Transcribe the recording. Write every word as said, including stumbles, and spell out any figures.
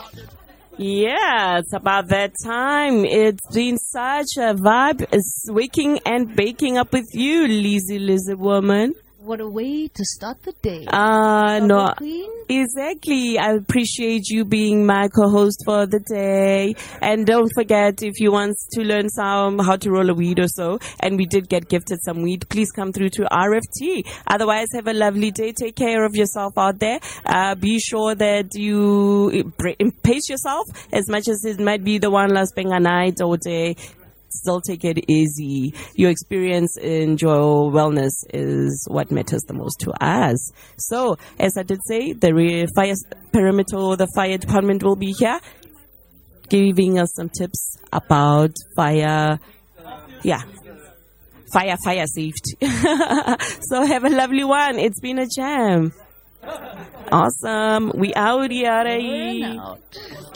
Yeah, it's about that time. It's been such a vibe. It's waking and baking up with you, Lizzie Lizzie woman. What a way to start the day. Uh, Bubble no, Queen? exactly. I appreciate you being my co-host for the day. And don't forget, if you want to learn some how to roll a weed or so, and we did get gifted some weed, please come through to R F T. Otherwise, have a lovely day. Take care of yourself out there. Uh, be sure that you pace yourself as much as it might be the one last thing a night or day. Still take it easy. Your experience in your wellness is what matters the most to us. So, as I did say, the re- fire perimeter, the fire department will be here giving us some tips about fire, yeah, fire, fire safety. So have a lovely one. It's been a jam. Awesome. We out here. Burn out.